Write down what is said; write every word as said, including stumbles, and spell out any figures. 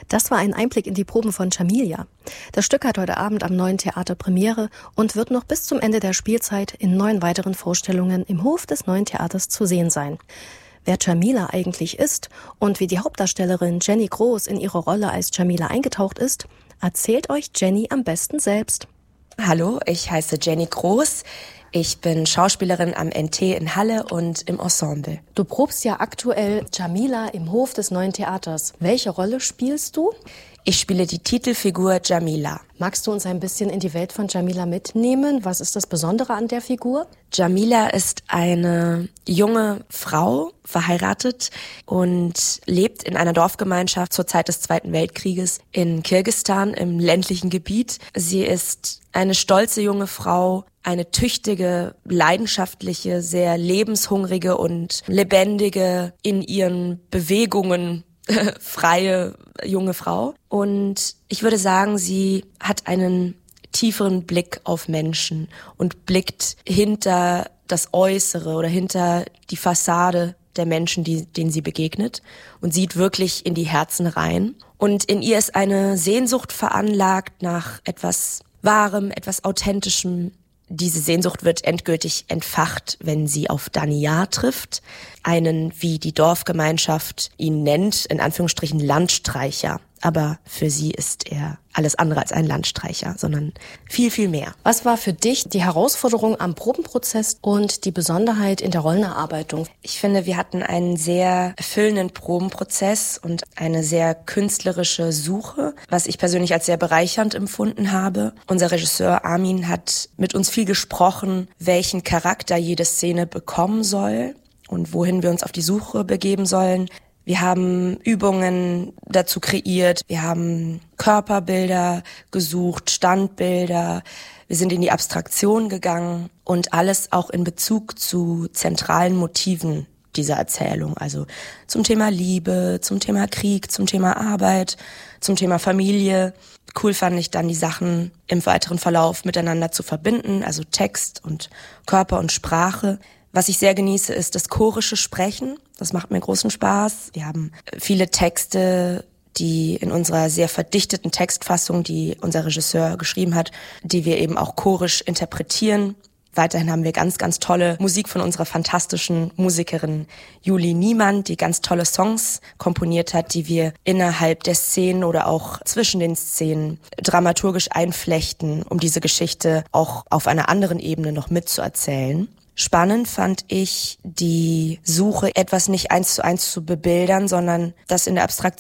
Das war ein Einblick in die Proben von Jamilia. Das Stück hat heute Abend am Neuen Theater Premiere und wird noch bis zum Ende der Spielzeit in neun weiteren Vorstellungen im Hof des Neuen Theaters zu sehen sein. Wer Jamila eigentlich ist und wie die Hauptdarstellerin Jenny Groß in ihre Rolle als Jamila eingetaucht ist, erzählt euch Jenny am besten selbst. Hallo, ich heiße Jenny Groß. Ich bin Schauspielerin am N T in Halle und im Ensemble. Du probst ja aktuell Jamila im Hof des Neuen Theaters. Welche Rolle spielst du? Ich spiele die Titelfigur Jamila. Magst du uns ein bisschen in die Welt von Jamila mitnehmen? Was ist das Besondere an der Figur? Jamila ist eine junge Frau, verheiratet und lebt in einer Dorfgemeinschaft zur Zeit des Zweiten Weltkrieges in Kirgisistan im ländlichen Gebiet. Sie ist eine stolze junge Frau, eine tüchtige, leidenschaftliche, sehr lebenshungrige und lebendige, in ihren Bewegungen freie junge Frau. Und ich würde sagen, sie hat einen tieferen Blick auf Menschen und blickt hinter das Äußere oder hinter die Fassade der Menschen, die, denen sie begegnet, und sieht wirklich in die Herzen rein. Und in ihr ist eine Sehnsucht veranlagt nach etwas Wahrem, etwas Authentischem. Diese Sehnsucht wird endgültig entfacht, wenn sie auf Daniyar trifft, einen, wie die Dorfgemeinschaft ihn nennt, in Anführungsstrichen Landstreicher. Aber für sie ist er alles andere als ein Landstreicher, sondern viel, viel mehr. Was war für dich die Herausforderung am Probenprozess und die Besonderheit in der Rollenerarbeitung? Ich finde, wir hatten einen sehr erfüllenden Probenprozess und eine sehr künstlerische Suche, was ich persönlich als sehr bereichernd empfunden habe. Unser Regisseur Armin hat mit uns viel gesprochen, welchen Charakter jede Szene bekommen soll und wohin wir uns auf die Suche begeben sollen. Wir haben Übungen dazu kreiert, wir haben Körperbilder gesucht, Standbilder, wir sind in die Abstraktion gegangen und alles auch in Bezug zu zentralen Motiven dieser Erzählung, also zum Thema Liebe, zum Thema Krieg, zum Thema Arbeit, zum Thema Familie. Cool fand ich dann, die Sachen im weiteren Verlauf miteinander zu verbinden, also Text und Körper und Sprache. Was ich sehr genieße, ist das chorische Sprechen. Das macht mir großen Spaß. Wir haben viele Texte, die in unserer sehr verdichteten Textfassung, die unser Regisseur geschrieben hat, die wir eben auch chorisch interpretieren. Weiterhin haben wir ganz, ganz tolle Musik von unserer fantastischen Musikerin Julie Niemann, die ganz tolle Songs komponiert hat, die wir innerhalb der Szenen oder auch zwischen den Szenen dramaturgisch einflechten, um diese Geschichte auch auf einer anderen Ebene noch mitzuerzählen. Spannend fand ich die Suche, etwas nicht eins zu eins zu bebildern, sondern das in der Abstraktion